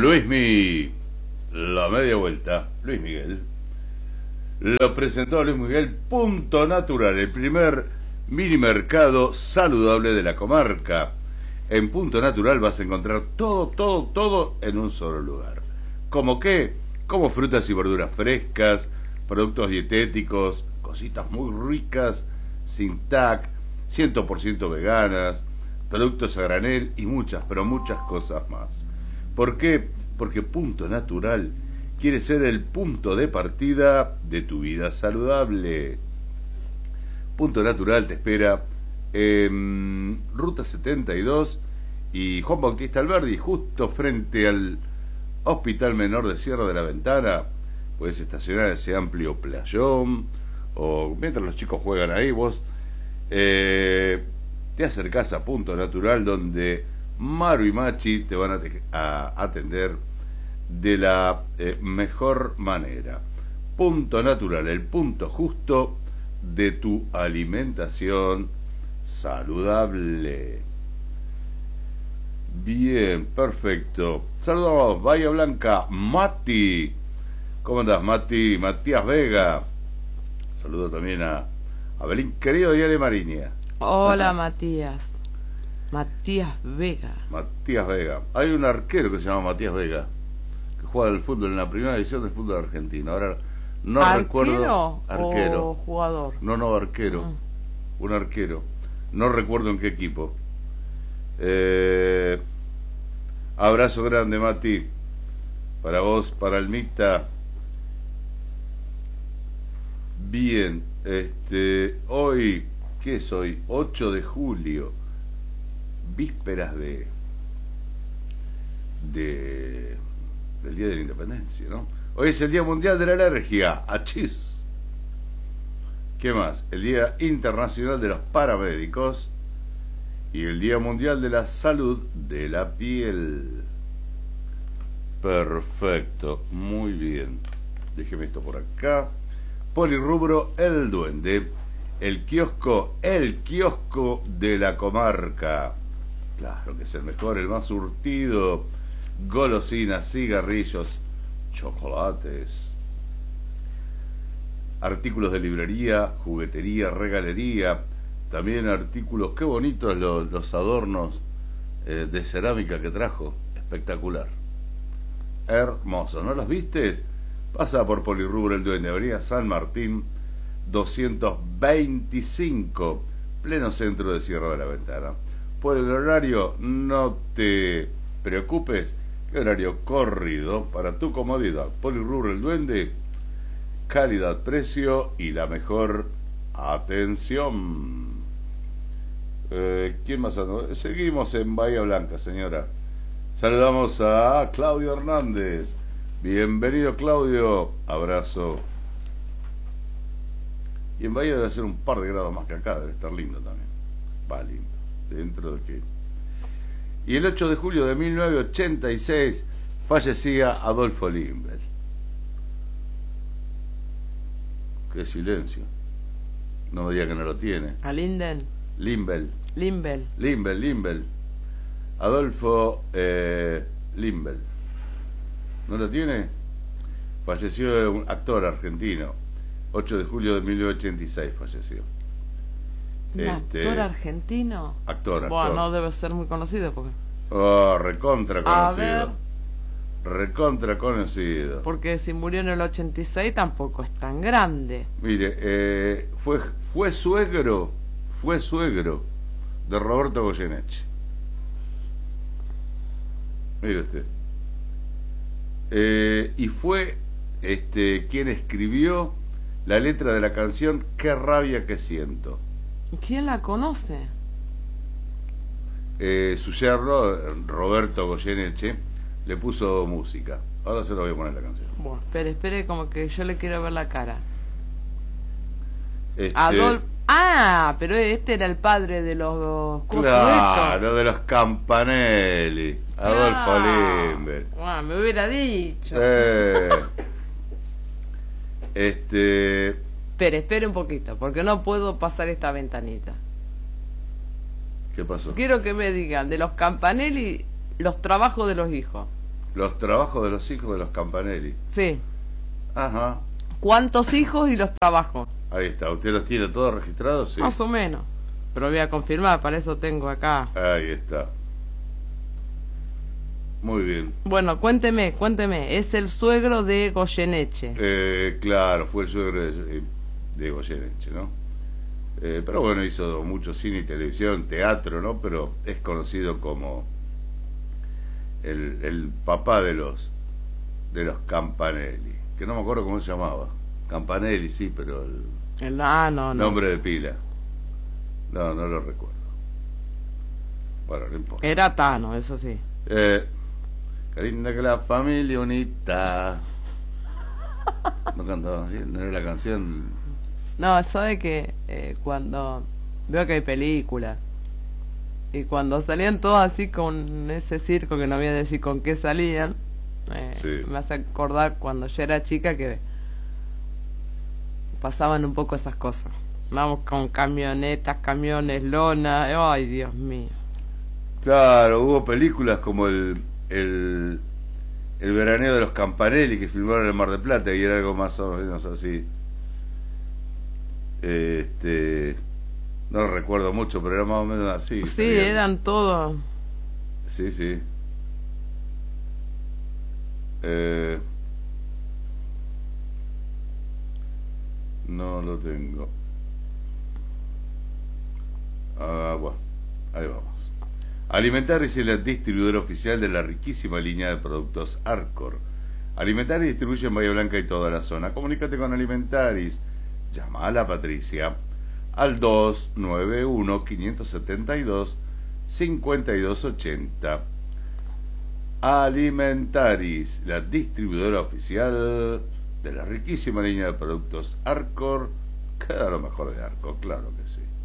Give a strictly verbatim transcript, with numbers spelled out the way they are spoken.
Luismi, la media vuelta, Luis Miguel. Lo presentó Luis Miguel, Punto Natural, el primer mini mercado saludable de la comarca. En Punto Natural vas a encontrar todo, todo, todo en un solo lugar. ¿Cómo qué? Como frutas y verduras frescas, productos dietéticos, cositas muy ricas, sin tac, cien por ciento veganas, productos a granel y muchas, pero muchas cosas más. ¿Por qué? Porque Punto Natural quiere ser el punto de partida de tu vida saludable. Punto Natural te espera en Ruta setenta y dos y Juan Bautista Alberdi, justo frente al Hospital Menor de Sierra de la Ventana. Puedes estacionar ese amplio playón, o mientras los chicos juegan ahí, vos eh, te acercás a Punto Natural, donde Maru y Machi te van a, te a atender de la eh, mejor manera. Punto Natural, el punto justo de tu alimentación saludable. Bien, perfecto. Saludos, Bahía Blanca, Mati. ¿Cómo andás, Mati? Matías Vega. Saludo también a Abelín, querido Diale Mariña. Hola, Ajá. Matías. Matías Vega. Matías Vega. Hay un arquero que se llama Matías Vega, que juega al fútbol en la primera división del fútbol argentino. Ahora no ¿Arquero recuerdo. Arquero o jugador? No, no, arquero. Mm. Un arquero. No recuerdo en qué equipo. Eh, abrazo grande, Mati. Para vos, para el Micta. Bien, este, hoy, ¿qué es hoy? ocho de julio, vísperas de, de del Día de la Independencia, ¿no? Hoy es el Día Mundial de la Alergia, achis. ¿Qué más? El Día Internacional de los Paramédicos y el Día Mundial de la Salud de la Piel. Perfecto, muy bien. Déjeme esto por acá. Polirrubro El Duende, el kiosco, el kiosco de la comarca. Claro que es el mejor, el más surtido. Golosinas, cigarrillos, chocolates, artículos de librería, juguetería, regalería, también artículos, qué bonitos los, los adornos eh, de cerámica que trajo, espectacular, hermoso. ¿No los viste? Pasa por Polirrubro El Duende, Avenida San Martín doscientos veinticinco, pleno centro de Sierra de la Ventana. Por el horario no te preocupes, que horario corrido para tu comodidad. Polirrubro El Duende, calidad, precio y la mejor atención. Eh, ¿Quién más anda? Seguimos en Bahía Blanca, señora. Saludamos a Claudio Hernández. Bienvenido, Claudio. Abrazo. Y en Bahía debe ser un par de grados más que acá, debe estar lindo también. Va lindo. Dentro de que... Y el ocho de julio de mil novecientos ochenta y seis fallecía Adolfo Limbel. Qué silencio. No me diga que no lo tiene. ¿A Linden? Limbel. Limbel. Limbel, Limbel. Adolfo eh, Limbel. ¿No lo tiene? Falleció un actor argentino. ocho de julio de mil novecientos ochenta y seis falleció. ¿Un este, actor argentino? Actor, actor. Bueno, no debe ser muy conocido porque... Oh, recontra conocido. A ver. Recontra conocido. Porque si murió en el ochenta y seis tampoco es tan grande. Mire, eh, fue, fue suegro, fue suegro de Roberto Goyeneche. Mire usted. Eh, y fue este quien escribió la letra de la canción Qué rabia que siento. ¿Quién la conoce? Eh, su yerno, Roberto Goyeneche, le puso música. Ahora se lo voy a poner la canción. Bueno, espere, espere, como que yo le quiero ver la cara. Este... Adolfo. Ah, pero este era el padre de los... Claro, de los Campanelli. Adolfo no. Limbel. Ah, me hubiera dicho. Eh, este... Espere, espere un poquito, porque no puedo pasar esta ventanita. ¿Qué pasó? Quiero que me digan de los Campanelli los trabajos de los hijos. Los trabajos de los hijos de los Campanelli. Sí. Ajá. ¿Cuántos hijos y los trabajos? Ahí está. ¿Usted los tiene todos registrados? Sí. Más o menos. Pero voy a confirmar, para eso tengo acá. Ahí está. Muy bien. Bueno, cuénteme, cuénteme. Es el suegro de Goyeneche. Eh, claro, fue el suegro de, de Goyeneche, ¿no? Eh, pero bueno, hizo mucho cine y televisión, teatro, ¿no? Pero es conocido como el, el papá de los de los Campanelli, que no me acuerdo cómo se llamaba. Campanelli, sí, pero el El, ah, no, no. nombre de pila. No, no lo recuerdo. Bueno, no importa. Era Tano, eso sí. Eh, qué linda que la familia unita. No cantaba así, no era la canción. No, sabe que eh, cuando veo que hay películas y cuando salían todos así con ese circo, que no voy a decir con qué salían, eh, Sí. me hace acordar cuando yo era chica que pasaban un poco esas cosas. Vamos con camionetas, camiones, lona, ay Dios mío. Claro, hubo películas como el el, el veraneo de los Campanelli que filmaron en el Mar del Plata y era algo más o menos así. Este, no lo recuerdo mucho, pero era más o menos así. Sí, Había- eran todos. Sí, sí. Eh, no lo tengo. Ah, bueno, ahí vamos. Alimentaris es la distribuidora oficial de la riquísima línea de productos Arcor. Alimentaris distribuye en Bahía Blanca y toda la zona. Comunícate con Alimentaris. Llama a la Patricia al dos nueve uno, cinco siete dos, cinco dos ocho cero. Alimentaris, la distribuidora oficial de la riquísima línea de productos Arcor. Queda lo mejor de Arcor, claro que sí.